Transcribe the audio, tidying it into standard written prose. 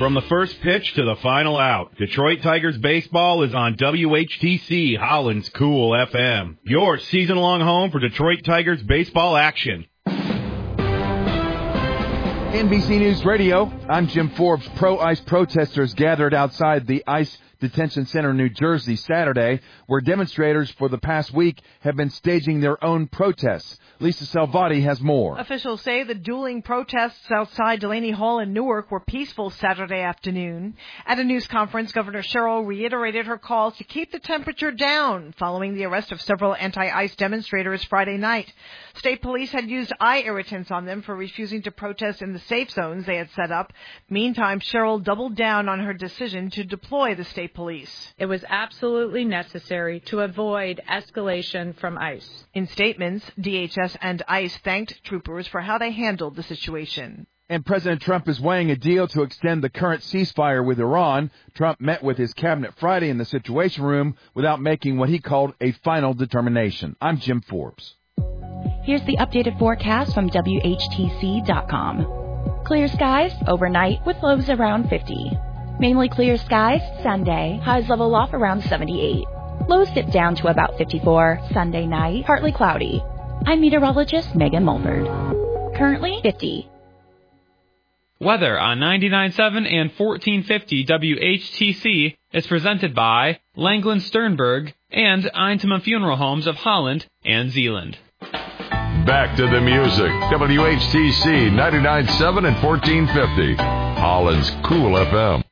From the first pitch to the final out, Detroit Tigers baseball is on WHTC Holland's Cool FM. Your season-long home for Detroit Tigers baseball action. NBC News Radio, I'm Jim Forbes. Pro-ICE protesters gathered outside the ICE Detention Center in New Jersey Saturday, where demonstrators for the past week have been staging their own protests. Lisa Salvati has more. Officials say the dueling protests outside Delaney Hall in Newark were peaceful Saturday afternoon. At a news conference, Governor Sherrill reiterated her calls to keep the temperature down following the arrest of several anti-ICE demonstrators Friday night. State police had used eye irritants on them for refusing to protest in the safe zones they had set up. Meantime, Sherrill doubled down on her decision to deploy the state police. It was absolutely necessary to avoid escalation from ICE. In statements, DHS and ICE thanked troopers for how they handled the situation. And President Trump is weighing a deal to extend the current ceasefire with Iran. Trump met with his cabinet Friday in the Situation Room without making what he called a final determination. I'm Jim Forbes. Here's the updated forecast from WHTC.com. Clear skies overnight with lows around 50. Mainly clear skies Sunday, highs level off around 78. Lows dip down to about 54 Sunday night, partly cloudy. I'm meteorologist Megan Mulford. Currently 50. Weather on 99.7 and 1450 WHTC is presented by Langland Sternberg and Eintema Funeral Homes of Holland and Zealand. Back to the music. WHTC 99.7 and 1450. Holland's Cool FM.